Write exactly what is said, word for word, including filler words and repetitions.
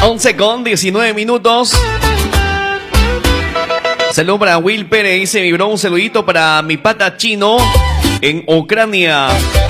once con diecinueve minutos. Saludo para Will Pérez, dice mi bro, un saludito para mi pata chino en Ucrania.